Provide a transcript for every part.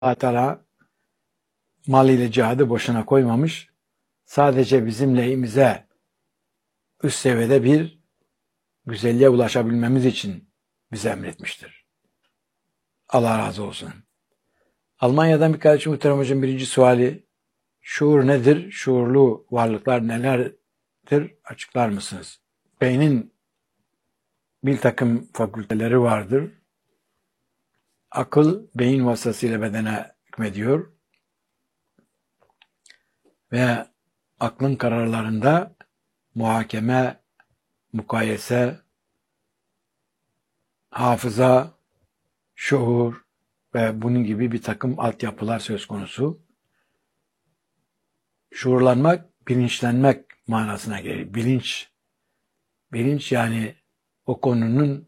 Allah Teala mal ile cihadı boşuna koymamış. Sadece bizim lehimize üst seviyede bir güzelliğe ulaşabilmemiz için bize emretmiştir. Allah razı olsun. Almanya'dan bir kardeşim muhterem hocam birinci suali, şuur nedir? Şuurlu varlıklar nelerdir? Açıklar mısınız? Beynin bir takım fakülteleri vardır. Akıl beyin vasıtasıyla bedene hükmediyor ve aklın kararlarında muhakeme, mukayese, hafıza, şuur ve bunun gibi bir takım altyapılar söz konusu. Şuurlanmak, bilinçlenmek manasına gelir. Bilinç yani o konunun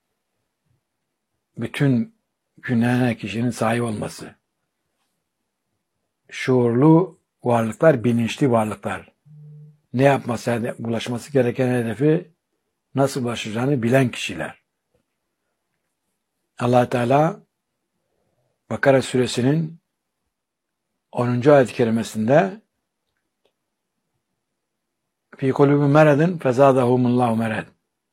bütün günahına kişinin sahip olması. Şuurlu varlıklar, bilinçli varlıklar. Ne yapması, ulaşması gereken hedefi nasıl ulaşacağını bilen kişiler. Allah Teala Bakara suresinin 10. ayet-i kerimesinde "Fî kulûbihim meredun fezâdehumullâhu mered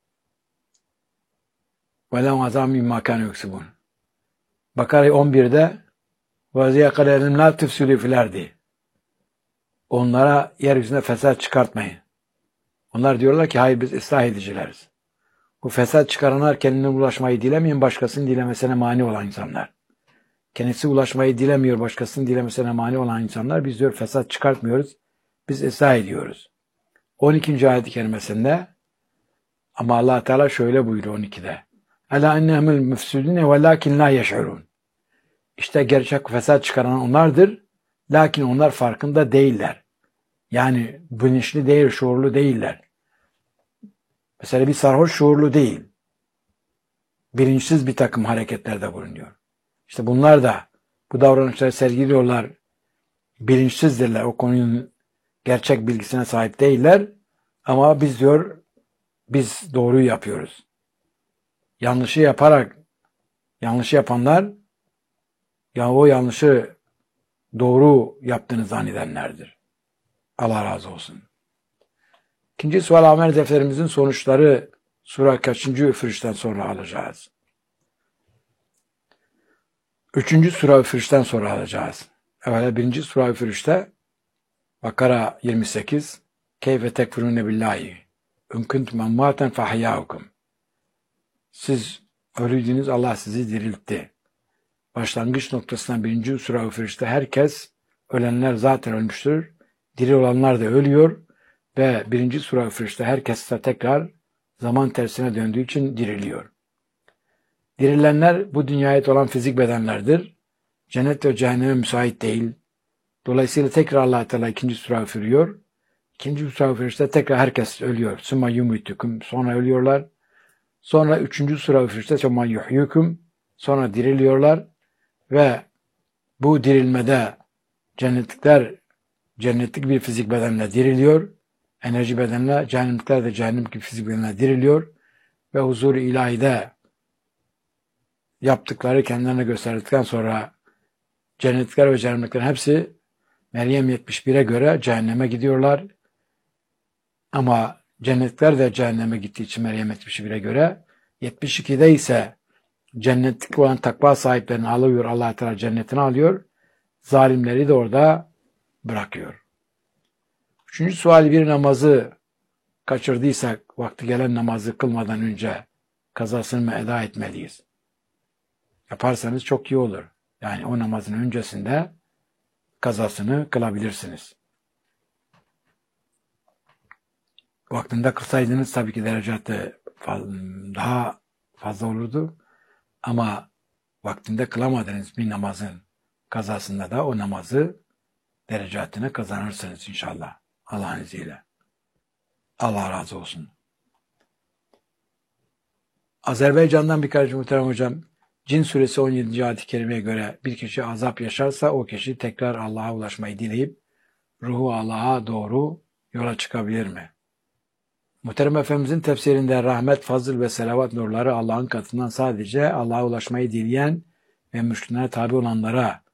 ve lehum azâbun mimmâ kânû yeksibûn." Bakara 11'de "Ve ziyâkâlehum lâ tufsidû fil ardi." Onlara yeryüzünde fesat çıkartmayın. Onlar diyorlar ki hayır biz ıslah edicileriz. Bu fesat çıkaranlar kendine ulaşmayı dilemeyen başkasının dilemesine mani olan insanlar. Kendisi ulaşmayı dilemiyor, başkasının dilemesine mani olan insanlar, biz diyor fesat çıkartmıyoruz, biz ıslah ediyoruz. 12. ayet-i kerimesinde ama Allah Teala şöyle buyuruyor 12'de. Ela innehumul müfsidûne velâkin lâ yeş'urûn. İşte gerçek fesat çıkaran onlardır, lakin onlar farkında değiller. Yani bilinçli değil, şuurlu değiller. Mesela bir sarhoş şuurlu değil. Bilinçsiz bir takım hareketlerde bulunuyor. İşte bunlar da bu davranışları sergiliyorlar. Bilinçsizdirler. O konunun gerçek bilgisine sahip değiller. Ama biz diyor, biz doğruyu yapıyoruz. Yanlışı yapanlar ya o yanlışı doğru yaptığını zannedenlerdir. Allah razı olsun. İkinci sual amel defterimizin sonuçları sura kaçıncı üfürüşten sonra alacağız? 3. sura üfürüşten sonra alacağız. Evet, 1. sura üfürüşte Bakara 28 Keyfe tekfurune billahi in kuntum amwaten fahyâukum. Siz ölüydünüz, Allah sizi diriltti. Başlangıç noktasından 1. sura üfürüşte herkes, ölenler zaten ölmüştür. Diri olanlar da ölüyor ve 1. sura üfürüşte herkes de tekrar zaman tersine döndüğü için diriliyor. Dirilenler bu dünyaya ait olan fizik bedenlerdir. Cennet ve cehenneme müsait değil. Dolayısıyla tekrar Allah Teala 2. sura üfürüyor. 2. sura üfürüşte tekrar herkes ölüyor. Summa yumitukum. Sonra ölüyorlar. Sonra 3. sura üfürüşte summa yuhyukum. Sonra diriliyorlar ve bu dirilmede cennetlik bir fizik bedenle diriliyor. Enerji bedenle, cehennemlikler de cehennem gibi fizik bedenle diriliyor ve huzur-u ilahide yaptıkları kendilerine gösterdikten sonra cennetlikler ve cehennemliklerin hepsi Meryem 71'e göre cehenneme gidiyorlar. Ama cennetlikler de cehenneme gittiği için Meryem 71'e göre 72'de ise cennetlik olan takva sahiplerini alıyor, Allah Teala cennetine alıyor. Zalimleri de orada bırakıyor. 3. sual, bir namazı kaçırdıysak vakti gelen namazı kılmadan önce kazasını mı eda etmeliyiz? Yaparsanız çok iyi olur. Yani o namazın öncesinde kazasını kılabilirsiniz. Vaktinde kılsaydınız tabii ki derecatı daha fazla olurdu. Ama vaktinde kılamadığınız bir namazın kazasında da o namazı derecatını kazanırsınız inşallah. Allah'ın izniyle. Allah razı olsun. Azerbaycan'dan bir kardeşim muhterem hocam, Cin suresi 17. ayet-i kerimeye göre bir kişi azap yaşarsa o kişi tekrar Allah'a ulaşmayı dileyip ruhu Allah'a doğru yola çıkabilir mi? Muhterem Efendimizin tefsirinde rahmet, fazıl ve selavat nurları Allah'ın katından sadece Allah'a ulaşmayı dileyen ve müşkünlere tabi olanlara